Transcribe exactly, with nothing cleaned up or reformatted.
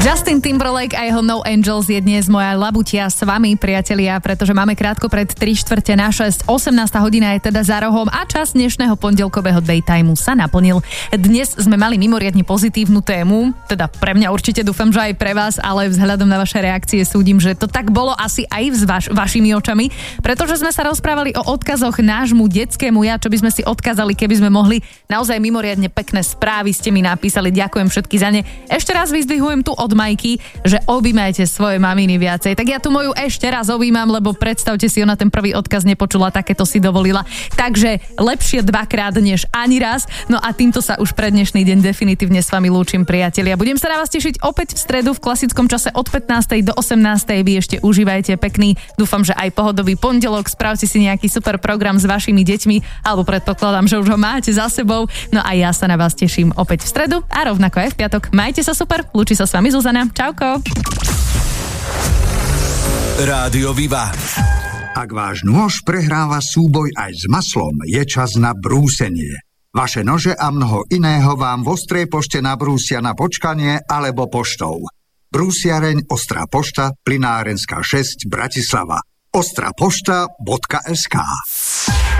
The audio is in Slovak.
Justin Timberlake a jeho No Angels je dnes moja labutia s vami, priatelia, pretože máme krátko pred tri štvrte na šesť, osemnásta hodina je teda za rohom a čas dnešného pondelkového daytimeu sa naplnil. Dnes sme mali mimoriadne pozitívnu tému, teda pre mňa určite, dúfam, že aj pre vás, ale vzhľadom na vaše reakcie súdim, že to tak bolo asi aj s vaš, vašimi očami, pretože sme sa rozprávali o odkazoch nášmu detskému ja, čo by sme si odkázali, keby sme mohli. Naozaj mimoriadne pekné správy ste mi napísali, ďakujem všetky za ne. Ešte raz vyzdvihujem tu od Majky, že objímajte svoje maminy viacej. Tak ja tu moju ešte raz objímam, lebo predstavte si, ona ten prvý odkaz nepočula, takéto si dovolila. Takže lepšie dvakrát než ani raz. No a týmto sa už pre dnešný deň definitívne s vami lúčim, priatelia. Budem sa na vás tešiť opäť v stredu v klasickom čase od pätnástej do osemnástej. Vy ešte užívajte pekný, dúfam, že aj pohodový pondelok. Spravte si nejaký super program s vašimi deťmi, alebo predpokladám, že už ho máte za sebou. No a ja sa na vás teším opäť v stredu a rovnako aj v piatok. Majte sa super, lúči sa s vami Zuzana. Čauko. Rádio Viva. Ak váš nôž prehráva súboj aj s maslom, je čas na brúsenie. Vaše nože a mnoho iného vám v ostrej pošte nabrúsia na počkanie alebo poštou. Brúsiareň Ostrá pošta, Plynárenská šesť, Bratislava. ostrapošta bodka es ká